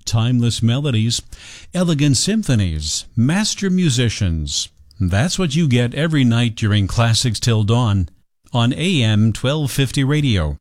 timeless melodies, elegant symphonies, master musicians. That's what you get every night during Classics Till Dawn on AM 1250 radio.